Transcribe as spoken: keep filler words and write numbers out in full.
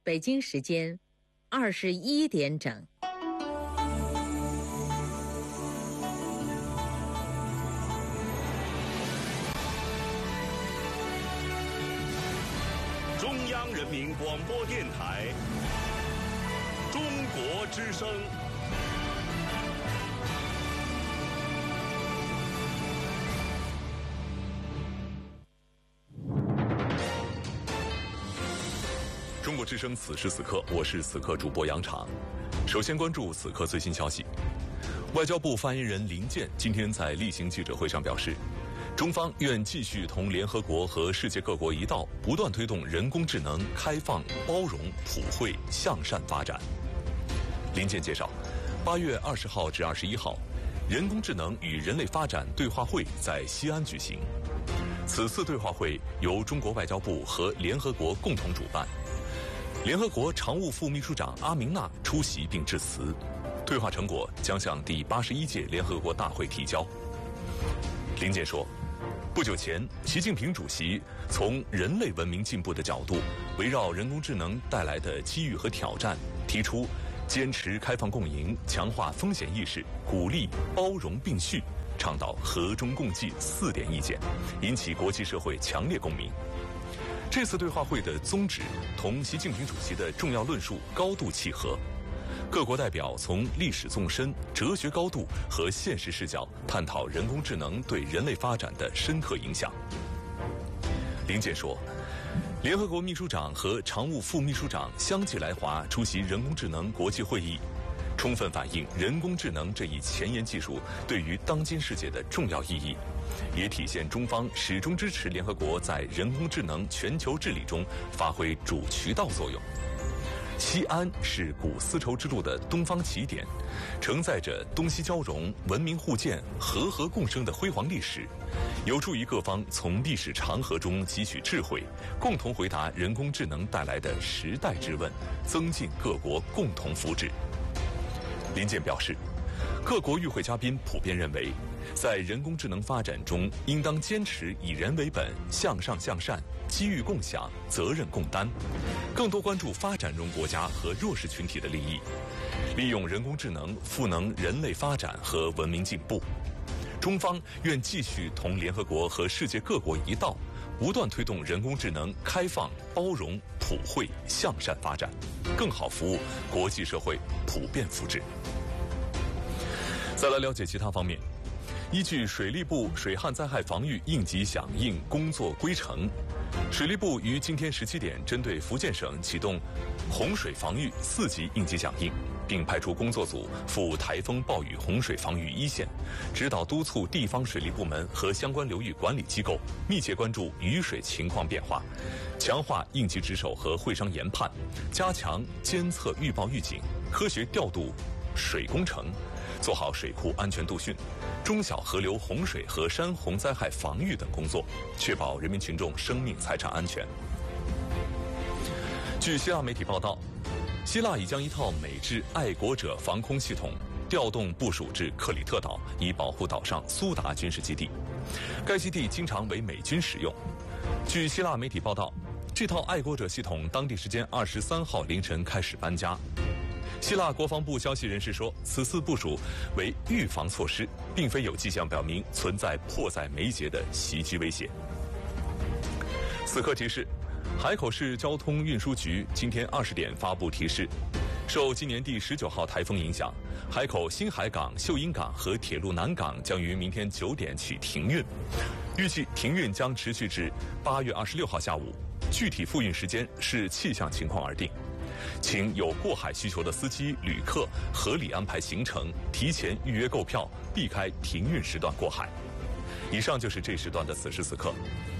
北京时间二十一点整。 中央人民广播电台中国之声。 中国之声此时此刻，我是此刻主播杨昶。首先关注此刻最新消息。外交部发言人林健今天在例行记者会上表示，中方愿继续同联合国和世界各国一道，不断推动人工智能开放、包容、普惠、向善发展。林健介绍，八月二十号至二十一号，人工智能与人类发展对话会在西安举行。此次对话会由中国外交部和联合国共同主办。联合国常务副秘书长阿明纳出席并致辞，对话成果将向第八十一届联合国大会提交。林健说，不久前，习近平主席从人类文明进步的角度，围绕人工智能带来的机遇和挑战，提出坚持开放共赢，强化风险意识，鼓励包容并蓄，倡导和衷共济四点意见，引起国际社会强烈共鸣。这次对话会的宗旨同习近平主席的重要论述高度契合，各国代表从历史纵深、哲学高度和现实视角探讨人工智能对人类发展的深刻影响。林健说，联合国秘书长和常务副秘书长相继来华出席人工智能国际会议，充分反映人工智能这一前沿技术对于当今世界的重要意义，也体现中方始终支持联合国在人工智能全球治理中发挥主渠道作用。西安是古丝绸之路的东方起点，承载着东西交融、文明互鉴、和合共生的辉煌历史，有助于各方从历史长河中汲取智慧，共同回答人工智能带来的时代之问，增进各国共同福祉。林健表示，各国与会嘉宾普遍认为，在人工智能发展中，应当坚持以人为本、向上向善、机遇共享、责任共担，更多关注发展中国家和弱势群体的利益，利用人工智能赋能人类发展和文明进步。中方愿继续同联合国和世界各国一道，不断推动人工智能开放、包容、普惠、向善发展，更好服务国际社会普遍福祉。再来了解其他方面。依据水利部水旱灾害防御应急响应工作规程，水利部于今天十七点针对福建省启动洪水防御四级应急响应，并派出工作组赴台风暴雨洪水防御一线，指导督促地方水利部门和相关流域管理机构密切关注雨水情况变化，强化应急值守和会商研判，加强监测预报预警，科学调度水工程，做好水库安全度汛、中小河流洪水和山洪灾害防御等工作，确保人民群众生命财产安全。据希腊媒体报道，希腊已将一套美制爱国者防空系统调动部署至克里特岛，以保护岛上苏达军事基地。该基地经常为美军使用。据希腊媒体报道，这套爱国者系统当地时间二十三号凌晨开始搬家。希腊国防部消息人士说，此次部署为预防措施，并非有迹象表明存在迫在眉睫的袭击威胁。此刻提示，海口市交通运输局今天二十点发布提示，受今年第十九号台风影响，海口新海港、秀英港和铁路南港将于明天九点起停运，预计停运将持续至八月二十六号下午，具体复运时间视气象情况而定。请有过海需求的司机、旅客合理安排行程，提前预约购票，避开停运时段过海。以上就是这时段的此时此刻。